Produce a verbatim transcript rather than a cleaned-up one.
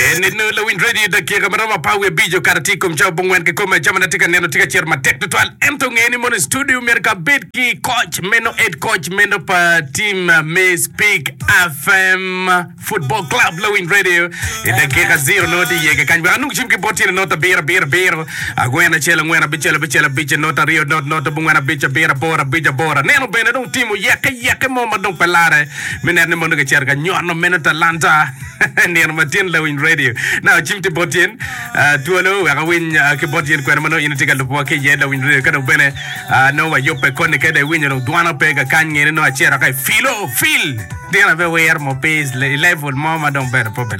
Nino Lewin Radio da kia kamarama pawe bijo karatiko mchao bungwen ke koma jama natika neno tika chirma teknitual ento ngeni mono studio merka bitki coach meno head coach meno pa team uh, May Speak F M Football Club Lewin Radio ida kia zero noti yeke kanjwa anung chimki boti nota bira bira bira agwena chela ngwena bichela bichela biche nota rio nota nota bungwena bicha bira bora bicha bora neno bene dong timu yeke yeke moma dong pelare mene ne mono ke chirka nyono meno talanta neno matin Lewin Radio now chimti botien tuolo aga win ke botien ko mano ina tika lupo ke yeda win re ka bene no wa yope konne ke de win no duana pe ga kan ngene no achera kai filo fil dena be wer mo pes level mama don better